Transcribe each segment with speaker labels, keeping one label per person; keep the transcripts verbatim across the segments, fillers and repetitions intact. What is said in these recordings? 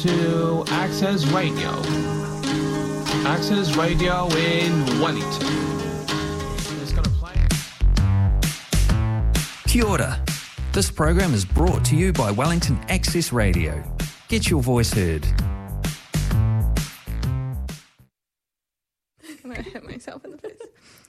Speaker 1: to Access Radio. Access Radio in Wellington. It's going to play.
Speaker 2: Kia ora. This program is brought to you by Wellington Access Radio. Get your voice heard.
Speaker 3: I'm going to hit myself in the face.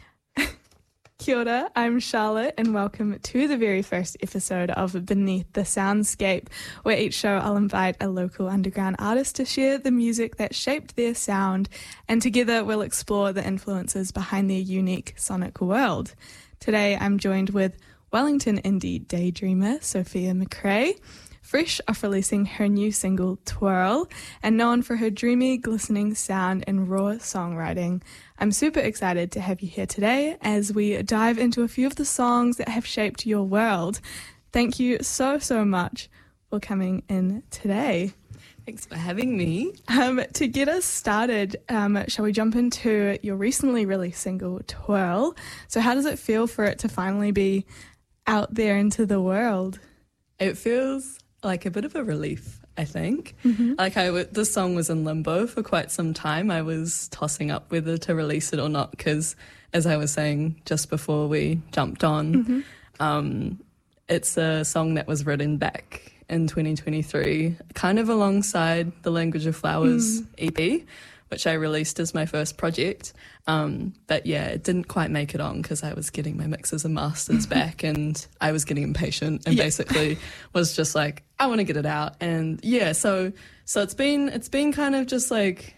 Speaker 3: Kia ora, I'm Charlotte and welcome to the very first episode of Beneath the Soundscape, where each show I'll invite a local underground artist to share the music that shaped their sound, and together we'll explore the influences behind their unique sonic world. Today I'm joined with Wellington indie daydreamer Sophia McRae, fresh off releasing her new single Twirl, and known for her dreamy, glistening sound and raw songwriting. I'm super excited to have you here today as we dive into a few of the songs that have shaped your world. Thank you so, so much for coming in today.
Speaker 4: Thanks for having me.
Speaker 3: Um, to get us started, um, shall we jump into your recently released single Twirl? So how does it feel for it to finally be out there into the world?
Speaker 4: It feels like a bit of a relief, I think.
Speaker 3: Mm-hmm.
Speaker 4: Like I w- this song was in limbo for quite some time. I was tossing up whether to release it or not because, as I was saying just before we jumped on,
Speaker 3: Mm-hmm.
Speaker 4: um, it's a song that was written back in twenty twenty-three, kind of alongside the Language of Flowers
Speaker 3: Mm.
Speaker 4: E P, which I released as my first project. Um, but yeah, it didn't quite make it on because I was getting my mixes and masters back and I was getting impatient and
Speaker 3: Yeah.
Speaker 4: basically was just like, I want to get it out. And yeah, so so it's been it's been kind of just like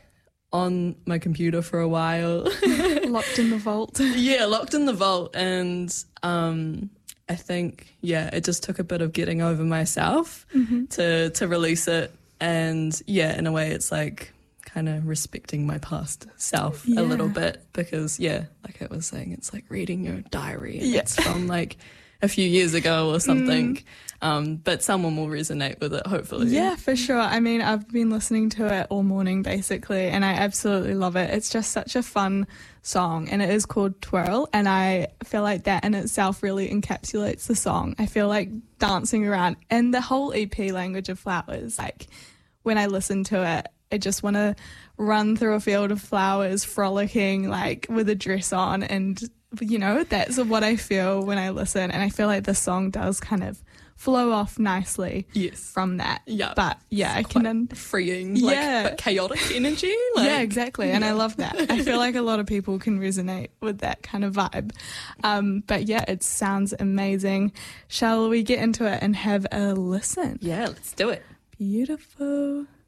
Speaker 4: on my computer for a while.
Speaker 3: Locked in the vault.
Speaker 4: Yeah, locked in the vault. And um, I think, yeah, it just took a bit of getting over myself
Speaker 3: Mm-hmm.
Speaker 4: to, to release it. And yeah, in a way it's like kind of respecting my past self
Speaker 3: Yeah.
Speaker 4: a little bit because, yeah, like I was saying, it's like reading your diary and
Speaker 3: Yeah.
Speaker 4: it's from like a few years ago or something.
Speaker 3: Mm.
Speaker 4: Um, but someone will resonate with it, hopefully.
Speaker 3: Yeah, for sure. I mean, I've been listening to it all morning, basically, and I absolutely love it. It's just such a fun song, and it is called Twirl, and I feel like that in itself really encapsulates the song. I feel like dancing around, and the whole E P, Language of Flowers, like, when I listen to it, I just want to run through a field of flowers, frolicking, like, with a dress on, and, you know, that's what I feel when I listen, and I feel like the song does kind of flow off nicely
Speaker 4: Yes.
Speaker 3: from that.
Speaker 4: Yeah.
Speaker 3: But yeah, I
Speaker 4: Quite
Speaker 3: can un-
Speaker 4: freeing,
Speaker 3: Yeah.
Speaker 4: like, but chaotic energy. Like,
Speaker 3: yeah, exactly. And I
Speaker 4: yeah.
Speaker 3: love that. I feel like a lot of people can resonate with that kind of vibe. Um, but yeah, it sounds amazing. Shall we get into it and have a listen?
Speaker 4: Yeah, let's do it.
Speaker 3: Beautiful.